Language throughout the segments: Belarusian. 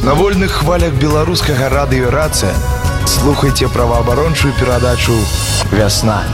На вольных хвалях беларускага радыё «Рацыя» слухайте праваабарончую перадачу «Вясна».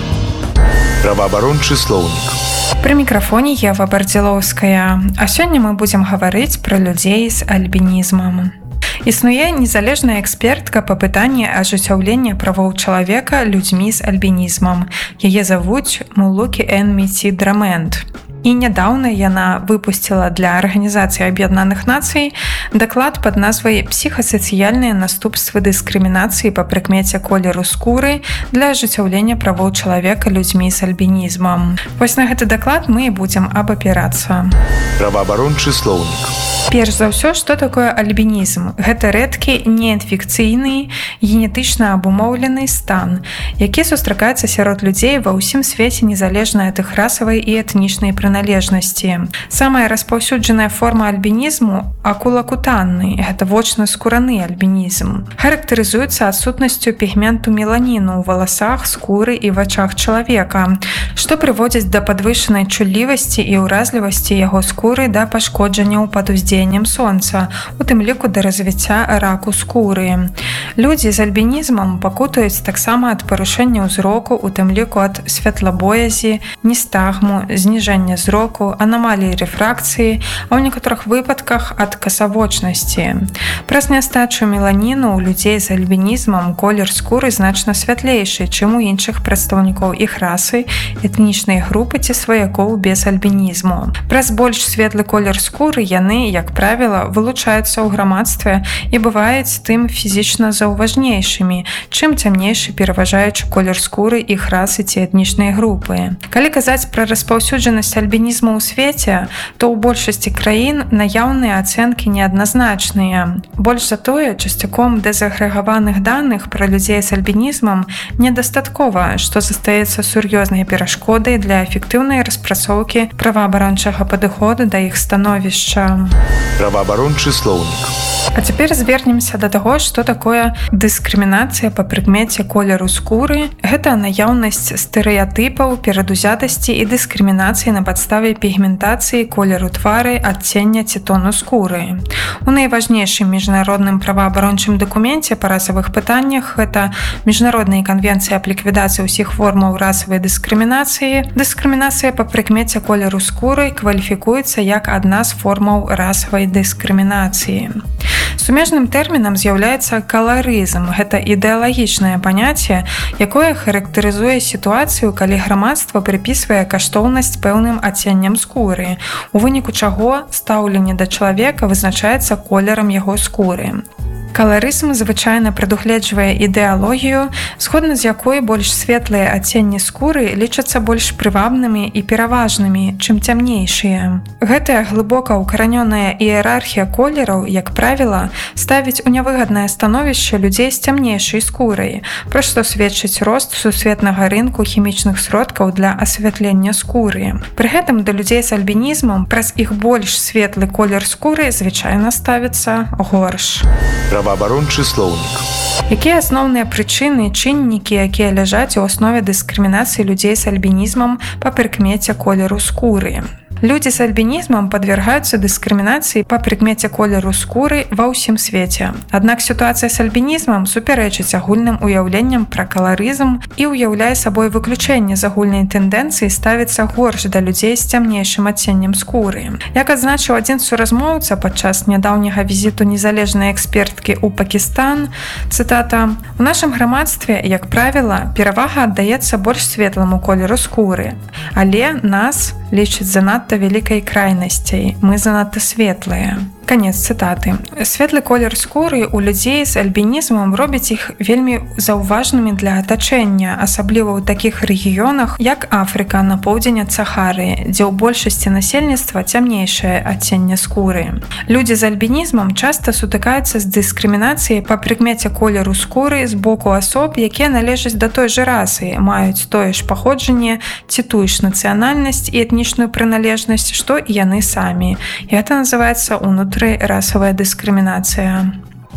Праваабарончы слоўнік. Пры мікрафоне Ева Бардзілоўская. А сёння мы будзем гаварыць пра людзей з альбінізмам. Існуе незалежная экспертка па пытанні ажыццяўлення правоў чалавека людзьмі з альбінізмам. Яе завуць Мулукі Энміці Драмент. І нядаўна яна выпусціла для Арганізацыі Аб'яднаных Нацый даклад пад назвай «Псіхасацыяльныя наступствы дыскрымінацыі па прыкмеце колеру скуры для ажыццяўлення правоў чалавека людзьмі з альбінізмам». Вось на гэты даклад мы і будзем абапірацца. Праваабарончы слоўнік. Перш за ўсё, што такое альбінізм? Гэта рэдкі неінфекцыйны, генетычна абумоўлены стан, які сустракаецца сярод людзей ва ўсім свеце незалежна ад іх расавай і этнічнай прыналежнасці. Самая распаўсюджаная форма альбінізму – акулакутанны, гэта вочна-скураны альбінізм. Характарызуецца адсутнасцю пігменту меланіну ў валасах, скуры і вачах чалавека, што прыводзіць да падвышанай чуллівасці і ўразлівасці яго скуры да пашкоджанняў пад уздзеяннем сонца, у тым ліку да развіцця раку скуры. Людзі з альбінізмам пакутаюць таксама ад парушэння ўзроку, у тым ліку ад святлабоязі, ністагму, зніжэння зроку, анамаліі рэфракцыі, а ў некаторых выпадках ад касавочнасці. Праз нястачу меланіну у людзей з альбінізмам колер скуры значна святлейшы, чым у іншых прадстаўнікоў іх расы, этнічнай групы ці сваякоў без альбінізму. Праз больш светлы колер скуры яны, як правіла, вылучаюцца ў грамадстве і бываюць тым фізічна заўважнейшымі, чым цямнейшы пераважаючы колер скуры іх расы ці этнічнай групы. Калі казаць пра распаўсюджанасць альбінізму ў свеце, то ў большасці краін наяўныя ацэнкі неадназначныя. Больш за тое, часцяком дэзагрэгаваных даных пра людзей з альбінізмам недастаткова, што застаецца сур'ёзнай перашкодай для эфектыўнай распрацоўкі праваабарончага падыходу да іх становішча. Праваабарончы слоўнік. А цяпер звернемся да таго, што такое дыскрымінацыя па прыкмеце колеру скуры. Гэта наяўнасць стэрэатыпаў, перадузятасці і дыскрымінацыі на падставе пігментацыі колеру твары, адцення ці тону скуры. У найважнейшым міжнародным праваабарончым дакуменце па расавых пытаннях гэта Міжнародная канвенцыя аб ліквідацыі ўсіх формаў расавай дыскрымінацыі. Дыскрымінацыя па прыкмеце колеру скуры кваліфікуецца як адна з формаў расавай дыскрымінацыі. Сумежным тэрмінам з'яўляецца каларызм. Гэта ідэалагічнае паняцце, якое характарызуе сітуацыю, калі грамадства прыпісвае каштоўнасць пэўным адценням скуры, у выніку чаго стаўленне да чалавека вызначаецца колерам яго скуры. Каларызм звычайна прадугледжвае ідэалогію, згодна з якой больш светлыя адценні скуры лічацца больш прывабнымі і пераважнымі, чым цямнейшыя. Гэтая глыбока ўкаранёная іерархія колераў, як правіла, ставіць у нявыгаднае становішча людзей з цямнейшай скурай, пра што сведчыць рост сусветнага рынку хімічных сродкаў для асвятлення скуры. Пры гэтым да людзей з альбінізмам праз іх больш светлы колер скуры звычайна ставіцца горш. Праваабарончы слоўнік. Якія асноўныя прычыны, чыннікі, якія ляжаць у аснове дыскрымінацыі людзей з альбінізмам па прыкмеце колеру скуры? Людзі з альбінізмам падвяргаюцца дыскрымінацыі па прыкмеце колеру скуры ва ўсім свеце. Аднак сітуацыя з альбінізмам супярэчыць агульным уяўленням пра каларызм і ўяўляе сабой выключэнне з агульнай тэндэнцыі ставіцца горш да людзей з цямнейшым адценнем скуры. Як адзначыў адзін суразмоўца падчас нядаўняга візіту незалежнай эксперткі ў Пакістан, цытата: «У нашым грамадстве, як правіла, перавага аддаецца больш светламу колеру скуры, але нас лічаць занадта вялікай крайнасцяй, мы занадта светлыя». Канец цытаты. Светлы колер скуры у людзей з альбінізмам робіць іх вельмі заўважнымі для атачэння, асабліва ў такіх рэгіёнах, як Афрыка на поўдзень ад Сахары, дзе ў большасці насельніцтва цямнейшае адценне скуры. Людзі з альбінізмам часта сутыкаюцца з дыскрымінацыяй па прыкмеце колеру скуры з боку асоб, якія належаць да той жа расы, маюць тое ж паходжанне ці тую ж нацыянальнасць і этнічную прыналежнасць, што і яны самі. І гэта называецца ўнутры расавая дыскрымінацыя.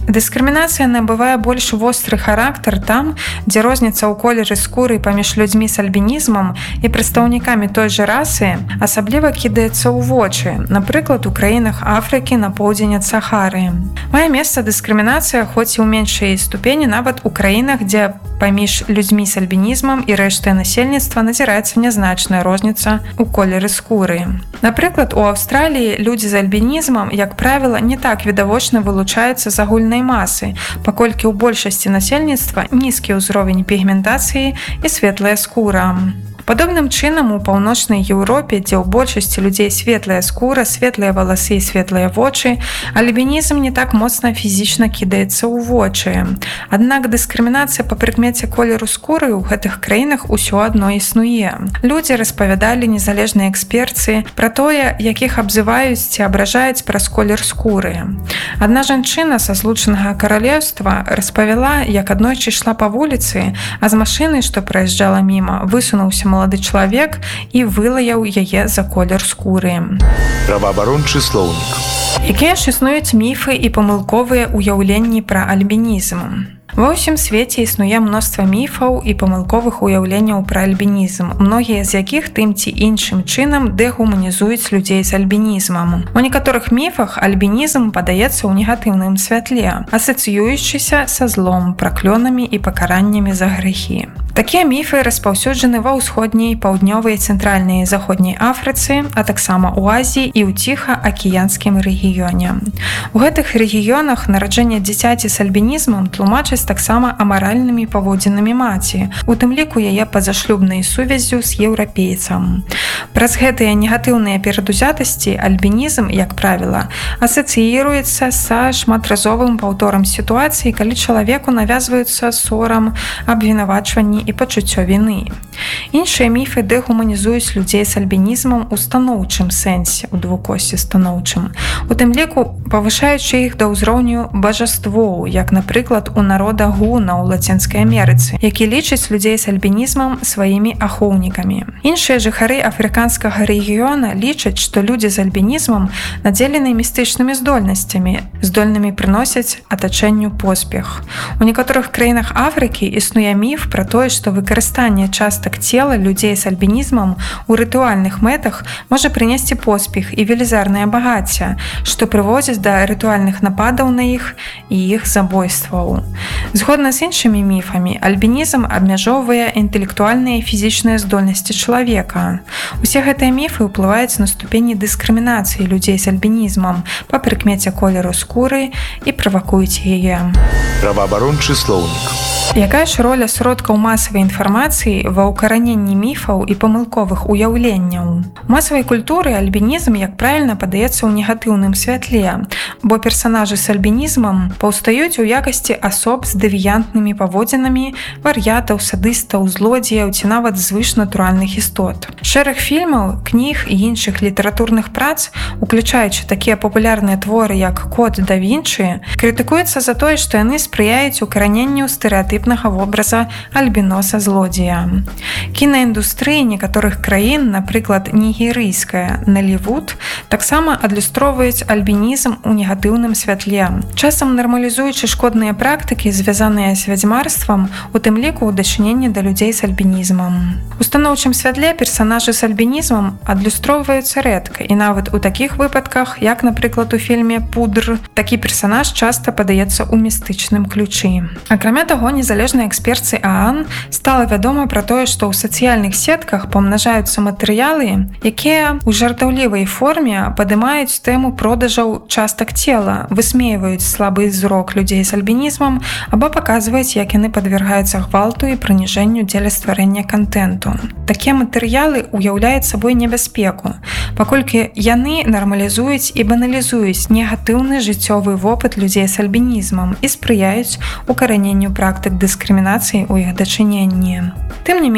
Дыскрымінацыя набывае больш востры характар там, дзе розніца ў колеры скуры паміж людзьмі з альбінізмам і прадстаўнікамі той жа расы асабліва кідаецца ў вочы, напрыклад, у краінах Афрыкі на поўдзень ад Сахары. Мае месца дыскрымінацыя, хоць і ў меншай ступені нават у краінах, дзе паміж людзьмі з альбінізмам і рэштай насельніцтва назіраецца нязначная розніца ў колеры скуры. Напрыклад, у Аўстраліі людзі з альбінізмам, як правіла, не так відавочна вылучаюцца з агульнай масы, паколькі ў большасці насельніцтва нізкі ўзровень пігментацыі і светлая скура. Падобным чынам у паўночнай Еўропе, дзе ў большасці людзей светлая скура, светлыя валасы і светлыя вочы, альбінізм не так моцна фізічна кідаецца ў вочы. Аднак дыскрымінацыя па прыкмеце колеру скуры ў гэтых краінах усё адно існуе. Людзі распавядалі незалежныя эксперцы пра тое, якіх абзываюць ці абражаюць праз колер скуры. Адна жанчына са Злучанага Каралеўства распавяла, як аднойчы ішла па вуліцы, а з машыны, што праязджала міма, высунуўся малады чалавек і вылаяў яе за колер скуры. Праваабарончы слоўнік. Якія ж існуюць міфы і памылковыя ўяўленні пра альбінізм? Ва ўсім свеце існуе мноства міфаў і памылковых уяўленняў пра альбінізм, многія з якіх тым ці іншым чынам дэгуманізуюць людзей з альбінізмам. У некаторых міфах альбінізм падаецца ў негатыўным святле, асацыюючыся са злом, праклёнамі і пакараннямі за грэхі. Такія міфы распаўсюджаны ва ўсходняй, паўднёвай, цэнтральнай і заходняй Афрыцы, а таксама ў Азіі і ў ціха-акіянскім рэгіёне. У гэтых рэгіёнах нараджэнне дзіцяці з альбінізмам тлумачаць таксама амаральнымі паводзінамі маці, у тым ліку яе пазашлюбнай сувяззю з еўрапейцам. Праз гэтыя негатыўныя перадузятасці альбінізм, як правіла, асацыіруецца са шматразовым паўторам сітуацыі, калі чалавеку навязваюцца сорам, абвінавачванні і пачуццё віны. Іншыя міфы дэгуманізуюць людзей з альбінізмам у станоўчым сэнсе, у двукосці станоўчым, у тым ліку павышаючы іх да ўзроўню бажаствоў, як, напрыклад, у народа гуна ў Лацінскай Амерыцы, які лічыць людзей з альбінізмам сваімі ахоўнікамі. Іншыя жыхары афрыканскага рэгіёна лічаць, што людзі з альбінізмам надзелены містычнымі здольнасцямі, здольнымі прыносяць атачэнню поспех. У некаторых краінах Афрыкі існуе міф пра тое, што выкарыстанне частак цела людзей з альбінізмам у рытуальных мэтах можа прынесці поспех і велізарнае багацце, што прыводзіць да рытуальных нападаў на іх і іх забойстваў. Згодна з іншымі міфамі, альбінізм абмяжоўвае інтэлектуальныя і фізічныя здольнасці чалавека. Усе гэтыя міфы ўплываюць на ступені дыскрымінацыі людзей з альбінізмам па прыкмеце колеру скуры і правакуюць яе. Праваабарончы слоўнік. Якая ж роля сродкаў масавай інфармацыі ва ўкараненні міфаў і памылковых уяўленняў? У масавай культуры альбінізм, як правільна, падаецца ў негатыўным святле, бо персанажы з альбінізмам паўстаюць у якасці асоб з дэвіянтнымі паводзінамі, вар'ятаў, садыстаў, злодзеяў ці нават звышнатуральных істот. Шэраг фільмаў, кніг і іншых літаратурных прац, уключаючы такія папулярныя творы, як «Код да Вінчы», крытыкуецца за тое, што яны спрыяюць укараненню стэрэатыпнага вобраза альбіноса-злодзея. Кінаіндустрыі некаторых краін, напрыклад, нігерыйская Нолівуд, таксама адлюстроўваюць альбінізм у негатыўным святле, часам нармалізуючы шкодныя практыкі, звязаныя з вядзьмарствам, у тым ліку ў дачыненні да людзей з альбінізмам. У станоўчым святле персанажы з альбінізмам адлюстроўваюцца рэдка, і нават у такіх выпадках, як, напрыклад, у фільме «Пудр», такі персанаж часта падаецца ў містычным ключы. Акрамя таго, незалежнай эксперцы ААН стала вядома пра тое, што ў сацыяльных сетках памнажаюцца матэрыялы, якія ў жартаўлівай форме падымаюць тэму продажаў частак цела, высмейваюць слабы зрок людзей з альбінізмам або паказваюць, як яны падвяргаюцца гвалту і прыніжэнню дзеля стварэння кантэнту. Такія матэрыялы ўяўляюць сабой небяспеку, паколькі яны нармалізуюць і баналізуюць негатыўны жыццёвы вопыт людзей з альбінізмам і спрыяюць укараненню практык дыскрымінацыі ў іх дачыненні. Тым не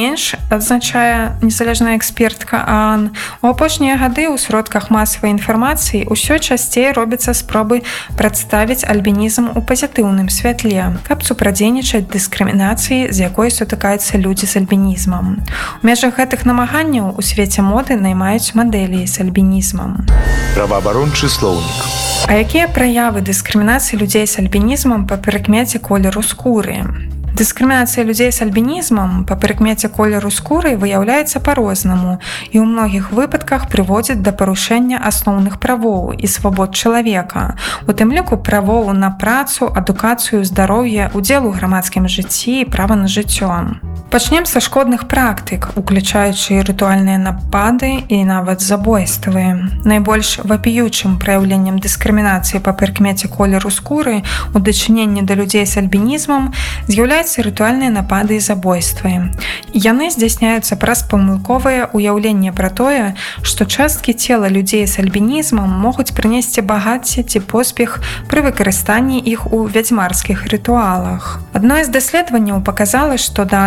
менш, адзначае незалежная экспертка ААН, у апошнія гады ў сродках масавай інфармацыі ўсё часцей робяцца спробы прадставіць альбінізм у пазітыўным святле, каб супрацьдзейнічаць дыскрымінацыі, з якой сутыкаюцца людзі з альбінізмам. У межах гэтых намаганняў у свеце моды наймаюць мадэлі з альбінізмам. Праваабарончы слоўнік. А якія праявы дыскрымінацыі людзей з альбінізмам па прыкмеце колеру скуры? Дыскрымінацыя людзей з альбінізмам па прыкмеце колеру скуры выяўляецца па-рознаму і ў многіх выпадках прыводзіць да парушэння асноўных правоў і свабод чалавека, у тым ліку правоў на працу, адукацыю, здароўе, удзел у грамадскім жыцці і права на жыццё. Пачнем са шкодных практык, уключаючы рытуальныя напады і нават забойствы. Найбольш вапіючым праяўленнем дыскрымінацыі па прыкмеце колеру скуры ў дачыненні да людзей з альбінізмам з'яўляюцца рытуальныя напады і забойствы. Яны здзяйсняюцца праз памылковае ўяўленне пра тое, што часткі цела людзей з альбінізмам могуць прынесці багацце ці поспех пры выкарыстанні іх у вядзьмарскіх рытуалах. Адно з даследаванняў паказала, што да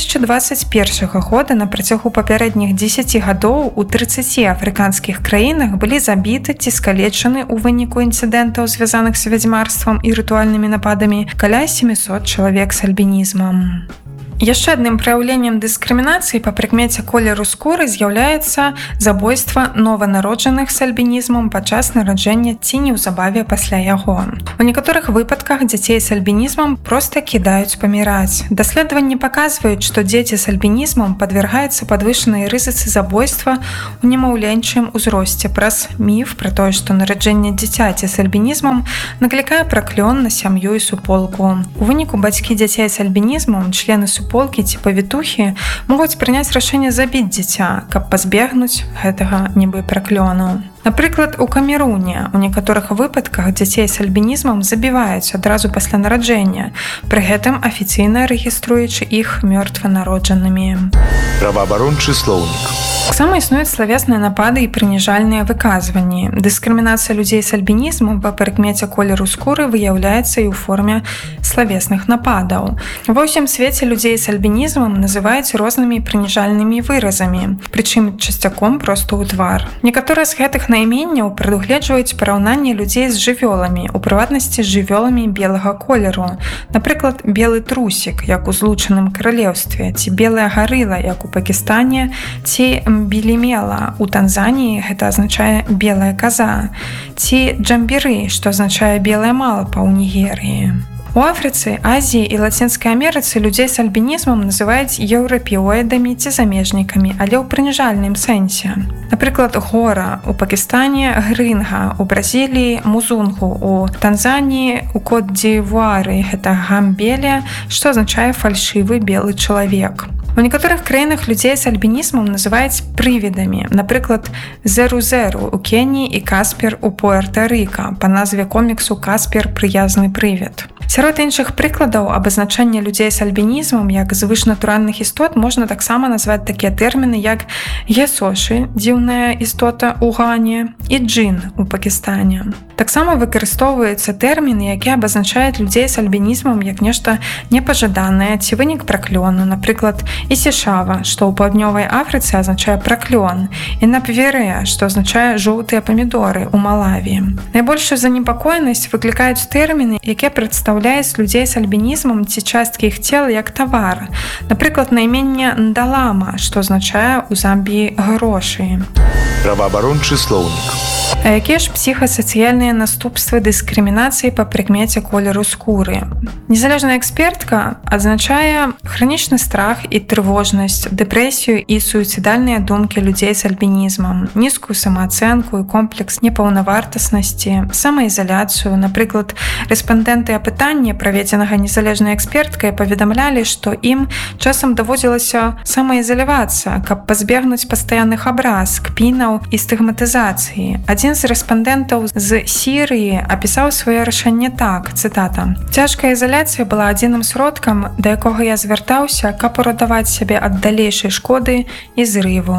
2021 года на працягу папярэдніх 10 гадоў у 30 афрыканскіх краінах былі забіты ці скалечаны ў выніку інцыдэнтаў, звязаных з вядзьмарствам і рытуальнымі нападамі, каля 700 чалавек з альбінізмам. Яшчэ адным праяўленнем дыскрымінацыі па прыкмеце колеру скуры з'яўляецца забойства нованароджаных з альбінізмам падчас нараджэння ці неўзабаве пасля яго. У некаторых выпадках дзяцей з альбінізмам проста кідаюць паміраць. Даследаванні паказваюць, што дзеці з альбінізмам падвяргаюцца падвышанай рызыцы забойства ў немаўлянчым узросце праз міф пра тое, што нараджэнне дзіцяці з альбінізмам наклікае праклён на сям'ю і суполку. У выніку бацькі дзяцей з альбінізмам, члены суполкі ці павітухі могуць прыняць рашэнне забіць дзіця, каб пазбегнуць гэтага нібы праклёну. Напрыклад, у Камеруне у некаторых выпадках дзяцей з альбінізмам забіваюць адразу пасля нараджэння, пры гэтым афіцыйна рэгіструючы іх мёртванароджанымі. Праваабарончы слоўнік. Таксама існуюць славесныя напады і прыніжальныя выказванні. Дыскрымінацыя людзей з альбінізмам па прыкмеце колеру скуры выяўляецца і ў форме славесных нападаў. Ва ўсім свеце людзей з альбінізмам называюць рознымі прыніжальнымі выразамі, прычым часцяком проста ў твар. Некаторыя з гэтых найменняў прадугледжваюць параўнанне людзей з жывёламі, у прыватнасці з жывёламі белага колеру. Напрыклад, белы трусік, як у Злучаным Каралеўстве, ці белая гарыла, як у Пакістане, ці білімела. У Танзаніі гэта азначае белая каза, ці джамбіры, што азначае белая малпа ў Нігерыі. У Афрыцы, Азіі і Лацінскай Амерыцы людзей з альбінізмам называюць еўрапеоідамі ці замежнікамі, але ў прыніжальным сэнсе. Напрыклад, гора у Пакістане, грынга у Бразіліі, музунгу у Танзаніі, у Кот-д'Івуары гэта гамбеля, што азначае фальшывы белы чалавек. У некаторых краінах людзей з альбінізмам называюць прывідамі, напрыклад, Зеру-Зеру у Кеніі і Каспер у Пуэрта-Рыка па назве коміксу «Каспер. Прыязны прывід». Сярод іншых прыкладаў абазначэння людзей з альбінізмам як звышнатуральных істот можна таксама назваць такія тэрміны, як гесошы, дзіўная істота ў Гане, і джин у Пакістане. Таксама выкарыстоўваюцца тэрміны, якія абазначаюць людзей з альбінізмам як нешта непажаданае ці вынік праклёну, напрыклад, ісішава, што ў паўднёвай Афрыцы азначае праклён, і напверея, што азначае жоўтыя памідоры ў Малаві. Найбольшую занепакоенасць выклікаюць тэрміны, якія прадстаўляюць людзей з альбінізмам ці часткі іх цела як тавар. Напрыклад, найменне «Ndalama», што азначае ў Замбіі грошы. Праваабарончы слоўнік. А якія ж псіхасацыяльныя наступствы дыскрымінацыі па прыкмеце колеру скуры? Незалежная экспертка адзначае хранічны страх і трывожнасць, дэпрэсію і суіцыдальныя думкі людзей з альбінізмам, нізкую самаацэнку і комплекс непаўнавартаснасці, самаізаляцыю. Напрыклад, рэспандэнты апытання, праведзенага незалежнай эксперткай, паведамлялі, што ім часам даводзілася самаізалявацца, каб пазбегнуць пастаянных абраз, кпінаў і стыгматызацыі. Адзін з рэспандэнтаў з Сірыі апісаў сваё рашэнне так, цытата: «Цяжкая ізаляцыя была адзіным сродкам, да якога я звяртаўся, каб уратаваць сябе ад далейшай шкоды і зрыву».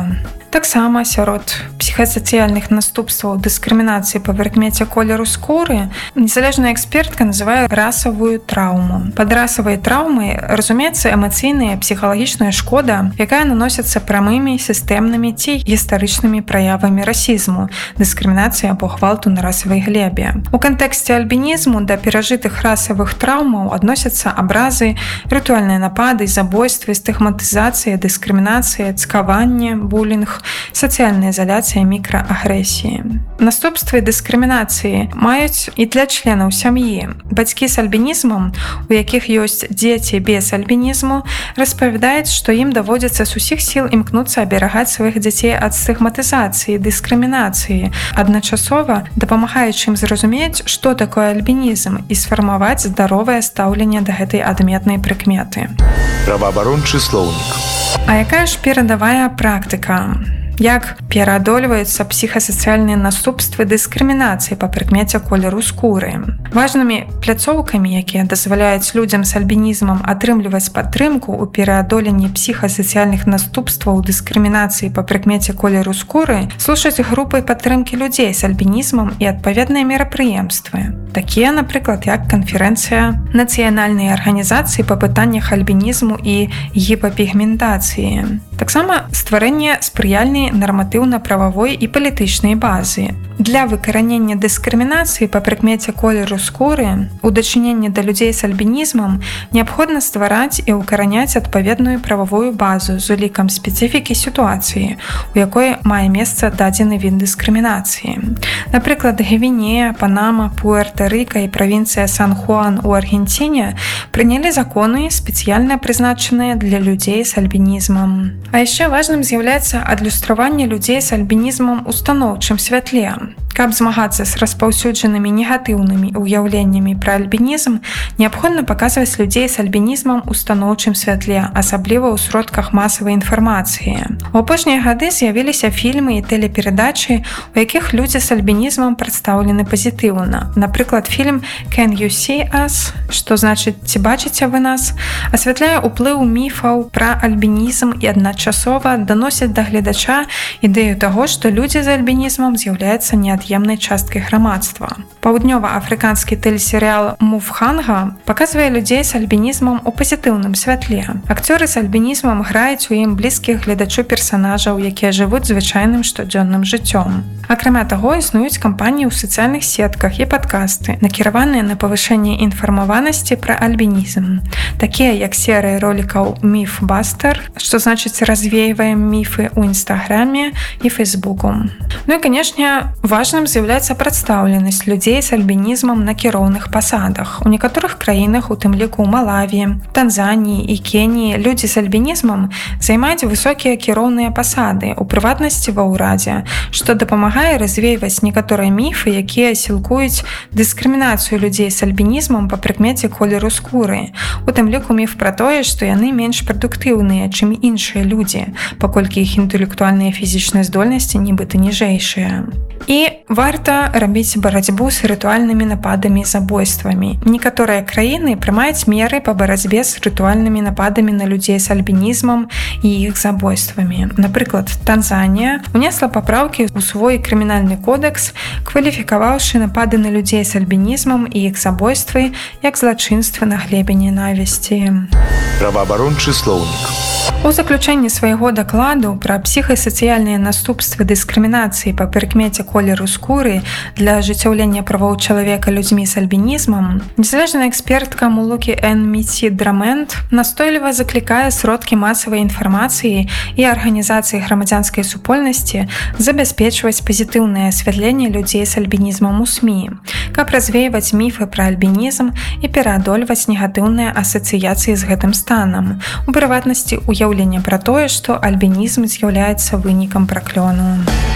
Таксама сярод псіхасацыяльных наступстваў дыскрымінацыі па прыкмеце колеру скуры незалежная экспертка называе расавую траўму. Пад расавай траўмай разумеецца эмацыйная псіхалагічная шкода, якая наносіцца прамымі, сістэмнымі ці гістарычнымі праявамі расізму, дыскрымінацыі або гвалту на расавай глебе. У кантэксце альбінізму да перажытых расавых траўмаў адносяцца абразы, рытуальныя напады, забойствы, стыгматызацыя, дыскрымінацыя, цкаванне, булінг, сацыяльная ізаляцыя, мікраагрэсіі. Наступствы дыскрымінацыі маюць і для членаў сям'і. Бацькі з альбінізмам, у якіх ёсць дзеці без альбінізму, распавядаюць, што ім даводзіцца з усіх сіл імкнуцца аберагаць сваіх дзяцей ад стыгматызацыі, дыскрымінацыі, адначасова дапамагаючы ім зразумець, што такое альбінізм і сфармаваць здаровае стаўленне да гэтай адметнай прыкметы. Праваабарончы слоўнік. А якая ж перадавая практыка? Як пераадольваюцца псіхасацыяльныя наступствы дыскрымінацыі па прыкмеце колеру скуры. Важнымі пляцоўкамі, якія дазваляюць людзям з альбінізмам атрымліваць падтрымку ў пераадоленні псіхасацыяльных наступстваў дыскрымінацыі па прыкмеце колеру скуры, слушаць групы падтрымкі людзей з альбінізмам і адпаведныя мерапрыемствы. Такія, напрыклад, як канферэнцыя нацыянальнай арганізацыі па пытаннях альбінізму і гіпапігментацыі. Таксама стварэнне спрыяльнай нарматыўна-прававой і палітычнай базы. Для выкаранення дыскрымінацыі па прыкмеце колеру скуры у дачыненні да людзей з альбінізмам неабходна ствараць і ўкараняць адпаведную прававую базу з улікам спецыфікі сітуацыі, у якой мае месца дадзены від дыскрымінацыі. Напрыклад, Гвінея, Панама, Пуэрта-Рыка і правінцыя Сан-Хуан у Аргенціне прынялі законы, спецыяльна прызначаныя для людзей з альбінізмам. А яшчэ важным з'яўляецца адлюстраванне людзей з альбінізмам у станоўчым святле. Каб змагацца з распаўсюджанымі негатыўнымі ўяўленнямі пра альбінізм, неабходна паказваць людзей з альбінізмам у станоўчым святле, асабліва ў сродках масавай інфармацыі. У апошнія гады з'явіліся фільмы і тэлеперадачы, у якіх людзі з альбінізмам прадстаўлены пазітыўна. Напрыклад, фільм «Can you see us?», што значыць «Ці бачыце вы нас?», асвятляе ўплыў міфаў пра альбінізм і адначасова даносіць да гледача ідэю таго, што людзі з альбінізмам з'яўляюцца неад'емнай часткай грамадства. Паўднёва-афрыканскі тэлесерыял «Муфханга» паказвае людзей з альбінізмам у пазітыўным святле. Акцёры з альбінізмам граюць у ім блізкіх гледачу персанажаў, якія жывуць звычайным штодзённым жыццём. Акрамя таго, існуюць кампаніі ў сацыяльных сетках і падкасты, накіраваныя на павышэнне інфармаванасці пра альбінізм. Такія як серыя ролікаў «Міфбастер», што значыць «Развеиваем міфы» ў Інстаграме і Фейсбуку. Ну і, канешне, важным з'яўляецца прадстаўленасць людзей з альбінізмам на кіроўных пасадах. У некаторых краінах, у тым ліку ў Малаві, Танзаніі і Кеніі, людзі з альбінізмам займаюць высокія кіроўныя пасады, у прыватнасці ва ўрадзе, што дапамагае развейваць некаторыя міфы, якія сілкуюць дыскрымінацыю людзей з альбінізмам па прыкмеце колеру скуры. У тым ліку міф пра тое, што яны менш прадуктыўныя, чым іншыя людзі, паколькі іх інтэлектуальныя фізічныя здольнасці нібыта ніжэйшыя. І варта рабіць барацьбу з рытуальнымі нападамі і забойствамі. Некаторыя краіны прымаюць меры па барацьбе з рытуальнымі нападамі на людзей з альбінізмам і іх забойствамі. Напрыклад, Танзанія унесла папраўкі ў свой крымінальны кодэкс, кваліфікаваўшы напады на людзей з альбінізмам і іх забойствы як злачынствы на глебе ненавісці. Праваабарончы слоўнік. У заключэнні свайго дакладу пра псіхасацыяльныя наступствы дыскрымінацыі па прыкмеце колеру скуры для ажыццяўлення правоў чалавека людзьмі з альбінізмам, незалежная экспертка Мулукі Н. Драмент настойліва заклікае сродкі масавай інфармацыі і арганізацыі грамадзянскай супольнасці забяспечваць пазітыўнае асвятленне людзей з альбінізмам у СМІ, каб развейваць міфы пра альбінізм і пераадольваць негатыўныя асацыяцыі з гэтым станам, у прыватнасці ўяўлення пра тое, што альбінізм з'яўляецца вынікам праклёну.